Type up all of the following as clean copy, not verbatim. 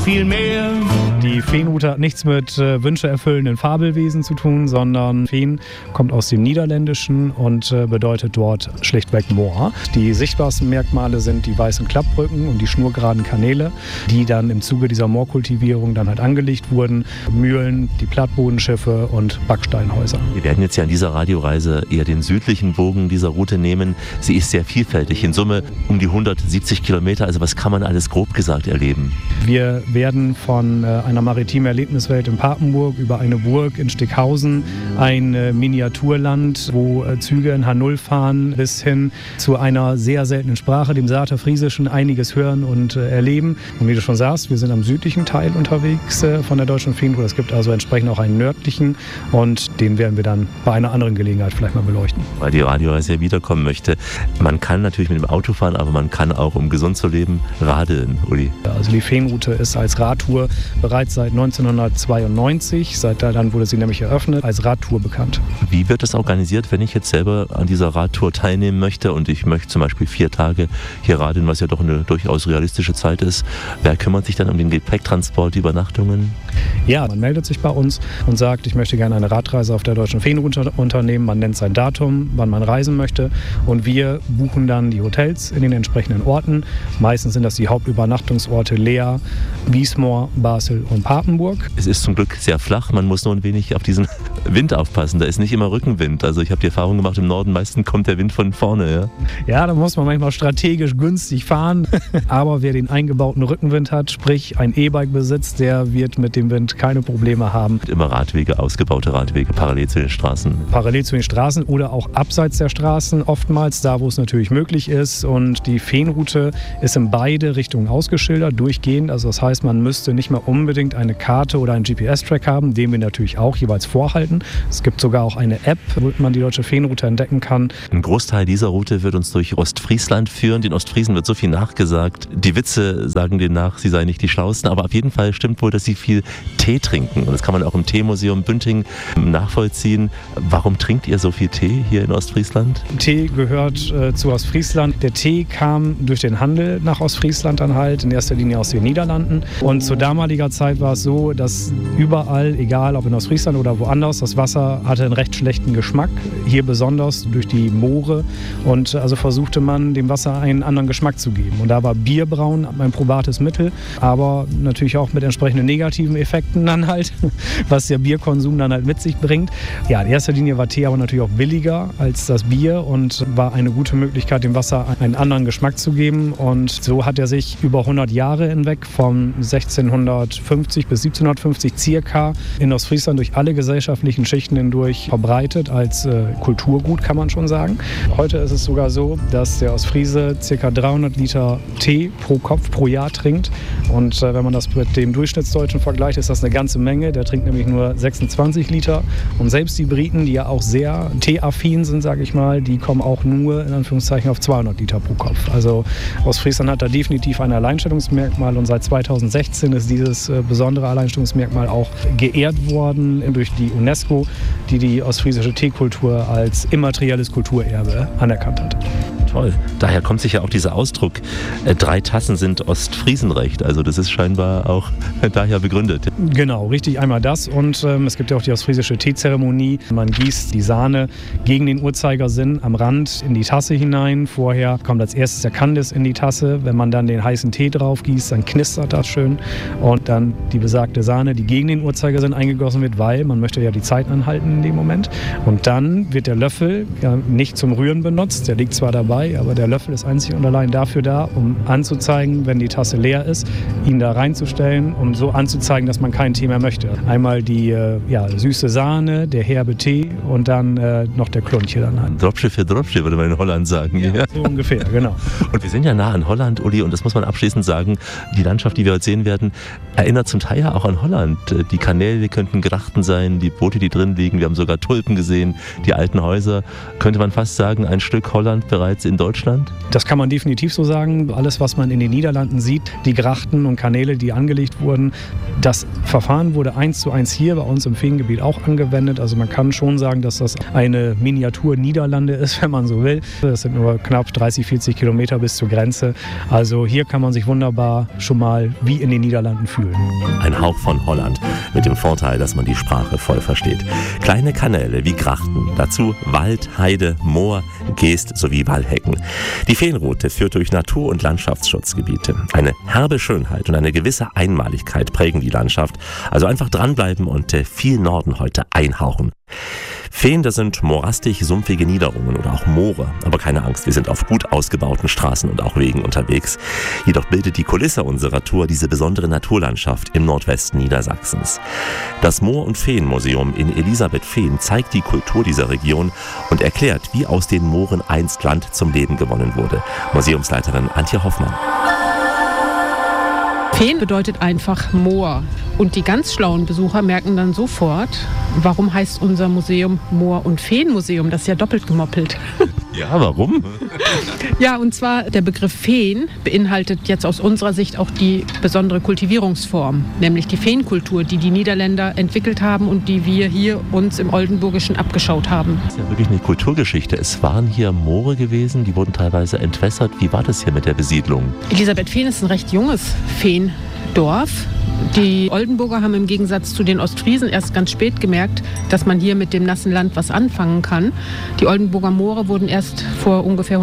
Viel mehr. Die Feenrute hat nichts mit wünscheerfüllenden Fabelwesen zu tun, sondern Feen kommt aus dem Niederländischen und bedeutet dort schlichtweg Moor. Die sichtbarsten Merkmale sind die weißen Klappbrücken und die schnurgeraden Kanäle, die dann im Zuge dieser Moorkultivierung dann halt angelegt wurden. Mühlen, die Plattbodenschiffe und Backsteinhäuser. Wir werden jetzt ja an dieser Radioreise eher den südlichen Bogen dieser Route nehmen. Sie ist sehr vielfältig, in Summe um die 170 Kilometer. Also was kann man alles grob gesagt erleben? Wir werden von einer maritimen Erlebniswelt in Papenburg über eine Burg in Stickhausen, ein Miniaturland, wo Züge in H0 fahren, bis hin zu einer sehr seltenen Sprache, dem Sarterfriesischen, einiges hören und erleben. Und wie du schon sagst, wir sind am südlichen Teil unterwegs von der Deutschen Feenrute. Es gibt also entsprechend auch einen nördlichen und den werden wir dann bei einer anderen Gelegenheit vielleicht mal beleuchten. Weil die Radioreise ja wiederkommen möchte. Man kann natürlich mit dem Auto fahren, aber man kann auch, um gesund zu leben, radeln, Uli. Also die Feenrute ist als Radtour bereits seit 1992, dann wurde sie nämlich eröffnet, als Radtour bekannt. Wie wird das organisiert, wenn ich jetzt selber an dieser Radtour teilnehmen möchte und ich möchte zum Beispiel 4 Tage hier radeln, was ja doch eine durchaus realistische Zeit ist? Wer kümmert sich dann um den Gepäcktransport, die Übernachtungen? Ja, man meldet sich bei uns und sagt, ich möchte gerne eine Radreise auf der Deutschen Feenrute unternehmen. Man nennt sein Datum, wann man reisen möchte und wir buchen dann die Hotels in den entsprechenden Orten. Meistens sind das die Hauptübernachtungsorte Leer, Wiesmoor, Basel und Papenburg. Es ist zum Glück sehr flach, man muss nur ein wenig auf diesen Wind aufpassen. Da ist nicht immer Rückenwind. Also ich habe die Erfahrung gemacht, im Norden meistens kommt der Wind von vorne. Ja, da muss man manchmal strategisch günstig fahren. Aber wer den eingebauten Rückenwind hat, sprich ein E-Bike besitzt, der wird mit dem Wind keine Probleme haben. Immer Radwege, ausgebaute Radwege, parallel zu den Straßen. Parallel zu den Straßen oder auch abseits der Straßen, oftmals da, wo es natürlich möglich ist. Und die Feenrute ist in beide Richtungen ausgeschildert, durchgehend. Also das heißt, man müsste nicht mehr unbedingt eine Karte oder einen GPS-Track haben, den wir natürlich auch jeweils vorhalten. Es gibt sogar auch eine App, wo man die Deutsche Feenrute entdecken kann. Ein Großteil dieser Route wird uns durch Ostfriesland führen. Den Ostfriesen wird so viel nachgesagt. Die Witze sagen denen nach, sie seien nicht die Schlausten, aber auf jeden Fall stimmt wohl, dass sie viel Tee trinken. Und das kann man auch im Teemuseum Bünding nachvollziehen. Warum trinkt ihr so viel Tee hier in Ostfriesland? Tee gehört zu Ostfriesland. Der Tee kam durch den Handel nach Ostfriesland dann halt, in erster Linie aus den Niederlanden. Und zu damaliger Zeit war es so, dass überall, egal ob in Ostfriesland oder woanders, das Wasser hatte einen recht schlechten Geschmack. Hier besonders durch die Moore. Und also versuchte man, dem Wasser einen anderen Geschmack zu geben. Und da war Bierbrauen ein probates Mittel, aber natürlich auch mit entsprechenden negativen Effekten dann halt, was der Bierkonsum dann halt mit sich bringt. Ja, in erster Linie war Tee aber natürlich auch billiger als das Bier und war eine gute Möglichkeit, dem Wasser einen anderen Geschmack zu geben. Und so hat er sich über 100 Jahre hinweg, von 1650 bis 1750 circa, in Ostfriesland durch alle gesellschaftlichen Schichten hindurch verbreitet, als Kulturgut, kann man schon sagen. Heute ist es sogar so, dass der Ostfriese ca. 300 Liter Tee pro Kopf pro Jahr trinkt. Und wenn man das mit dem Durchschnittsdeutschen vergleicht, ist das eine ganze Menge. Der trinkt nämlich nur 26 Liter. Und selbst die Briten, die ja auch sehr teeaffin sind, sage ich mal, die kommen auch nur in Anführungszeichen auf 200 Liter pro Kopf. Also Ostfriesland hat da definitiv ein Alleinstellungsmerkmal und seit 2016 ist dieses besondere Alleinstellungsmerkmal auch geehrt worden durch die UNESCO, die die ostfriesische Teekultur als immaterielles Kulturerbe anerkannt hat. Toll. Daher kommt sich ja auch dieser Ausdruck, 3 Tassen sind Ostfriesenrecht. Also das ist scheinbar auch daher begründet. Genau, richtig, einmal das. Und es gibt ja auch die ostfriesische Teezeremonie. Man gießt die Sahne gegen den Uhrzeigersinn am Rand in die Tasse hinein. Vorher kommt als erstes der Kandis in die Tasse. Wenn man dann den heißen Tee drauf gießt, dann knistert das schön. Und dann die besagte Sahne, die gegen den Uhrzeigersinn eingegossen wird, weil man möchte ja die Zeit anhalten in dem Moment. Und dann wird der Löffel ja nicht zum Rühren benutzt. Der liegt zwar dabei, aber der Löffel ist einzig und allein dafür da, um anzuzeigen, wenn die Tasse leer ist, ihn da reinzustellen, um so anzuzeigen, dass man keinen Tee mehr möchte. Einmal die süße Sahne, der herbe Tee und dann noch der Klunche dann an. Dropsche für Dropsche, würde man in Holland sagen. Ja, so ungefähr, genau. Und wir sind ja nah an Holland, Uli, und das muss man abschließend sagen, die Landschaft, die wir heute sehen werden, erinnert zum Teil ja auch an Holland. Die Kanäle könnten Grachten sein, die Boote, die drin liegen, wir haben sogar Tulpen gesehen, die alten Häuser. Könnte man fast sagen, ein Stück Holland bereits in Deutschland? Das kann man definitiv so sagen. Alles, was man in den Niederlanden sieht, die Grachten und Kanäle, die angelegt wurden, das Verfahren wurde 1:1 hier bei uns im Feengebiet auch angewendet. Also man kann schon sagen, dass das eine Miniatur Niederlande ist, wenn man so will. Das sind nur knapp 30, 40 Kilometer bis zur Grenze. Also hier kann man sich wunderbar schon mal wie in den Niederlanden fühlen. Ein Hauch von Holland, mit dem Vorteil, dass man die Sprache voll versteht. Kleine Kanäle wie Grachten, dazu Wald, Heide, Moor, Geest sowie Wallhecken. Die Feenroute führt durch Natur- und Landschaftsschutzgebiete. Eine herbe Schönheit und eine gewisse Einmaligkeit prägen die Landschaft. Also einfach dranbleiben und viel Norden heute einhauchen. Feen, das sind morastig-sumpfige Niederungen oder auch Moore. Aber keine Angst, wir sind auf gut ausgebauten Straßen und auch Wegen unterwegs. Jedoch bildet die Kulisse unserer Tour diese besondere Naturlandschaft im Nordwesten Niedersachsens. Das Moor- und Feenmuseum in Elisabethfehn zeigt die Kultur dieser Region und erklärt, wie aus den Mooren einst Land zum Leben gewonnen wurde. Museumsleiterin Antje Hoffmann. Feen bedeutet einfach Moor. Und die ganz schlauen Besucher merken dann sofort, warum heißt unser Museum Moor- und Feenmuseum? Das ist ja doppelt gemoppelt. Ja, warum? Ja, und zwar der Begriff Feen beinhaltet jetzt aus unserer Sicht auch die besondere Kultivierungsform, nämlich die Feenkultur, die die Niederländer entwickelt haben und die wir hier uns im Oldenburgischen abgeschaut haben. Das ist ja wirklich eine Kulturgeschichte. Es waren hier Moore gewesen, die wurden teilweise entwässert. Wie war das hier mit der Besiedlung? Elisabethfehn ist ein recht junges Feendorf. Die Oldenburger haben im Gegensatz zu den Ostfriesen erst ganz spät gemerkt, dass man hier mit dem nassen Land was anfangen kann. Die Oldenburger Moore wurden erst vor ungefähr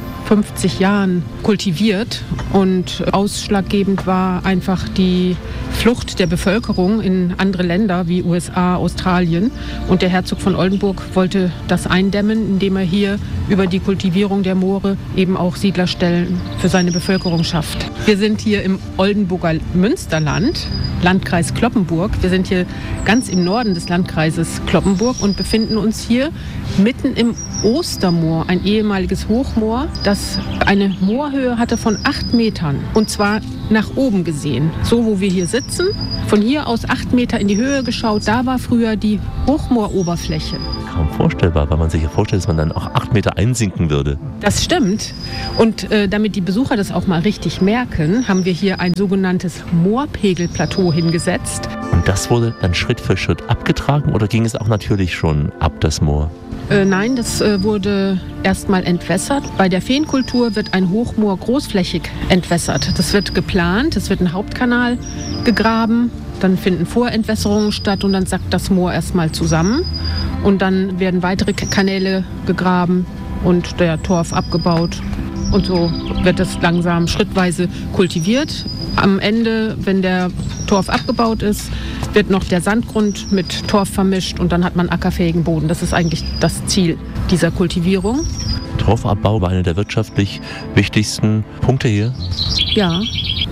150 Jahren kultiviert und ausschlaggebend war einfach die Flucht der Bevölkerung in andere Länder wie USA, Australien. Und der Herzog von Oldenburg wollte das eindämmen, indem er hier über die Kultivierung der Moore eben auch Siedlerstellen für seine Bevölkerung schafft. Wir sind hier im Oldenburger Münsterland, Landkreis Cloppenburg. Wir sind hier ganz im Norden des Landkreises Cloppenburg und befinden uns hier mitten im Ostermoor, ein ehemaliges Hochmoor, das eine Moorhöhe hatte von 8 Metern. Und zwar nach oben gesehen. So, wo wir hier sitzen, von hier aus 8 Meter in die Höhe geschaut, da war früher die Hochmooroberfläche. Kaum vorstellbar, weil man sich ja vorstellt, dass man dann auch 8 Meter einsinken würde. Das stimmt. Und damit die Besucher das auch mal richtig merken, haben wir hier ein sogenanntes Moorpegelplateau hingesetzt. Und das wurde dann Schritt für Schritt abgetragen oder ging es auch natürlich schon ab, das Moor? Nein, das wurde erstmal entwässert. Bei der Feenkultur wird ein Hochmoor großflächig entwässert. Das wird geplant, es wird ein Hauptkanal gegraben, dann finden Vorentwässerungen statt und dann sackt das Moor erstmal zusammen. Und dann werden weitere Kanäle gegraben und der Torf abgebaut. Und so wird es langsam schrittweise kultiviert. Am Ende, wenn der Torf abgebaut ist, wird noch der Sandgrund mit Torf vermischt und dann hat man ackerfähigen Boden. Das ist eigentlich das Ziel dieser Kultivierung. Torfabbau war einer der wirtschaftlich wichtigsten Punkte hier? Ja,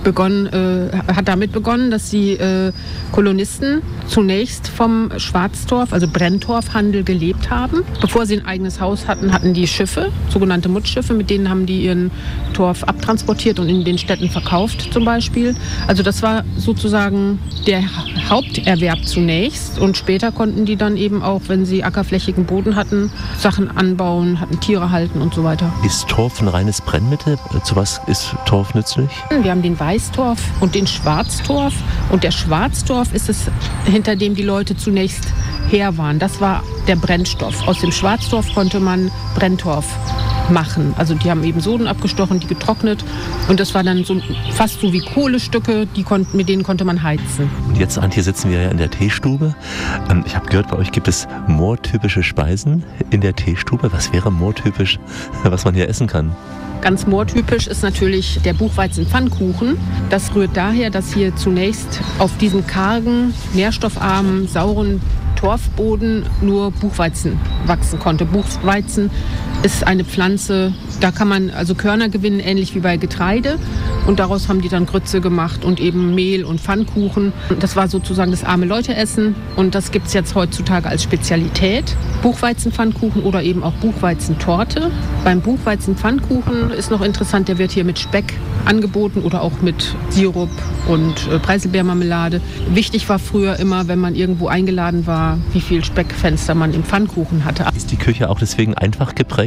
hat damit begonnen, dass die Kolonisten zunächst vom Schwarztorf, also Brenntorfhandel, gelebt haben. Bevor sie ein eigenes Haus hatten, hatten die Schiffe, sogenannte Muttschiffe, mit denen haben die ihren Torf abtransportiert und in den Städten verkauft zum Beispiel. Also das war sozusagen der Haupterwerb zunächst und später konnten die dann eben auch, wenn sie ackerflächigen Boden hatten, Sachen anbauen, hatten Tiere halten und so weiter. Ist Torf ein reines Brennmittel? Zu was ist Torf nützlich? Wir haben den Weißtorf und den Schwarztorf. Und der Schwarztorf ist es, hinter dem die Leute zunächst her waren. Das war der Brennstoff. Aus dem Schwarztorf konnte man Brenntorf machen. Also die haben eben Soden abgestochen, die getrocknet. Und das war dann so, fast so wie Kohlestücke, mit denen konnte man heizen. Und jetzt, Antje, sitzen wir ja in der Teestube. Ich habe gehört, bei euch gibt es moortypische Speisen in der Teestube. Was wäre moortypisch, was man hier essen kann? Ganz moortypisch ist natürlich der Buchweizen-Pfannkuchen. Das rührt daher, dass hier zunächst auf diesem kargen, nährstoffarmen, sauren Torfboden nur Buchweizen wachsen konnte. Buchweizen ist eine Pflanze, da kann man also Körner gewinnen, ähnlich wie bei Getreide. Und daraus haben die dann Grütze gemacht und eben Mehl und Pfannkuchen. Das war sozusagen das arme Leute-Essen und das gibt es jetzt heutzutage als Spezialität. Buchweizen-Pfannkuchen oder eben auch Buchweizentorte. Beim Buchweizen-Pfannkuchen ist noch interessant, der wird hier mit Speck angeboten oder auch mit Sirup und Preiselbeermarmelade. Wichtig war früher immer, wenn man irgendwo eingeladen war, wie viel Speckfenster man im Pfannkuchen hatte. Ist die Küche auch deswegen einfach geprägt?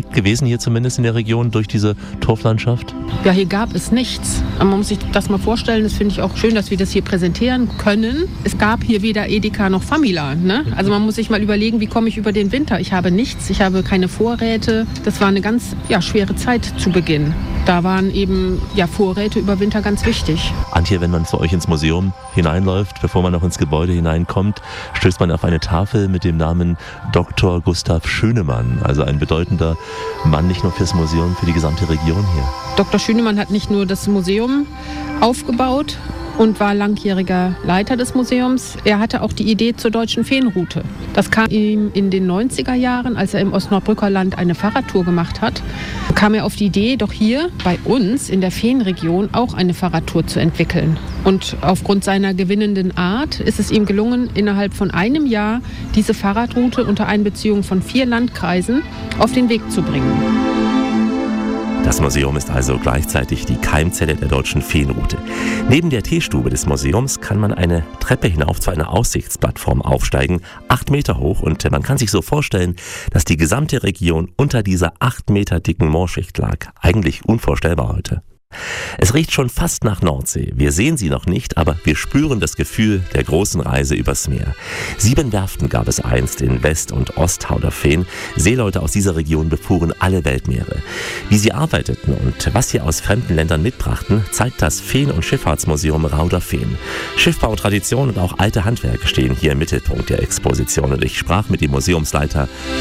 geprägt gewesen hier zumindest in der Region durch diese Torflandschaft? Ja, hier gab es nichts. Man muss sich das mal vorstellen, das finde ich auch schön, dass wir das hier präsentieren können. Es gab hier weder Edeka noch Famila. Ne? Also man muss sich mal überlegen, wie komme ich über den Winter? Ich habe nichts, ich habe keine Vorräte. Das war eine ganz schwere Zeit zu Beginn. Da waren eben Vorräte über Winter ganz wichtig. Antje, wenn man zu euch ins Museum hineinläuft, bevor man noch ins Gebäude hineinkommt, stößt man auf eine Tafel mit dem Namen Dr. Gustav Schönemann, also ein bedeutender Mann nicht nur fürs Museum, für die gesamte Region hier. Dr. Schönemann hat nicht nur das Museum aufgebaut und war langjähriger Leiter des Museums. Er hatte auch die Idee zur deutschen Feenroute. Das kam ihm in den 90er Jahren, als er im Ostnordbrücker Land eine Fahrradtour gemacht hat, kam er auf die Idee, doch hier bei uns in der Feenregion auch eine Fahrradtour zu entwickeln. Und aufgrund seiner gewinnenden Art ist es ihm gelungen, innerhalb von einem Jahr diese Fahrradroute unter Einbeziehung von 4 Landkreisen auf den Weg zu bringen. Das Museum ist also gleichzeitig die Keimzelle der deutschen Feenroute. Neben der Teestube des Museums kann man eine Treppe hinauf zu einer Aussichtsplattform aufsteigen, 8 Meter hoch, und man kann sich so vorstellen, dass die gesamte Region unter dieser 8 Meter dicken Moorschicht lag. Eigentlich unvorstellbar heute. Es riecht schon fast nach Nordsee. Wir sehen sie noch nicht, aber wir spüren das Gefühl der großen Reise übers Meer. 7 Werften gab es einst in West- und Osthauderfehn. Seeleute aus dieser Region befuhren alle Weltmeere. Wie sie arbeiteten und was sie aus fremden Ländern mitbrachten, zeigt das Feen- und Schifffahrtsmuseum Rauderfehn. Schiffbau, Tradition und auch alte Handwerke stehen hier im Mittelpunkt der Exposition. Und ich sprach mit dem Museumsleiter